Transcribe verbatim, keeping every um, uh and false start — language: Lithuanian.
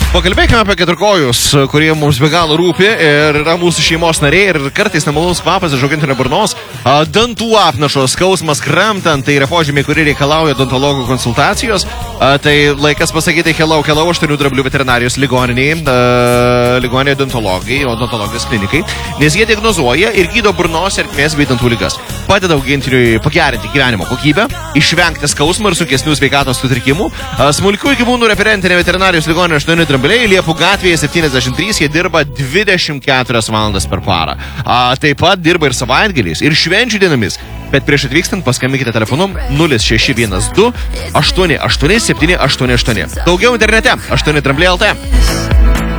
Pakalbėkime apie keturkojus, kurie mums be galo rūpi ir yra mūsų šeimos nariai ir kartais nemalonus kvapas iš augintinio burnos, dantų apnašos, skausmas kramtant, tai yra požymiai, kurie reikalauja odontologų konsultacijos. Tai laikas pasakyti hello, hello, aštuonių dramblių veterinarijos ligoniniai, ligoninė odontologai, odontologijos klinikai, nes jie diagnozuoja ir gydo burnos ertmės bei dantų ligas. Padeda augintiniui pagerinti gyvenimo kokybę, išvengti skausmo ir sunkesnių sveikatos sutrikimų. Smulkių gyvūnų referentinė veterinarijos ligoninė aštuoni drambliai Liepų gatvėje septyniasdešimt trys, jie dirba dvidešimt keturias valandas per parą. A, taip pat dirba ir savaitgaliais, ir švenčių dienomis. Bet prieš atvykstant paskambinkite telefonu nulis šeši vienas du aštuoni aštuoni septyni aštuoni aštuoni. Daugiau internete aštuoni drambliai lt.